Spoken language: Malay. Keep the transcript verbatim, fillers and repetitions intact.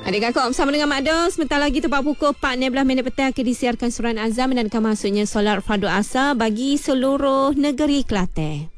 Adik kakak bersama dengan Mak Dos. Sebentar lagi tepat pukul empat enam belas minit petang akan disiarkan surah azan dan akan masuknya solat fardu asar bagi seluruh negeri Kelantan.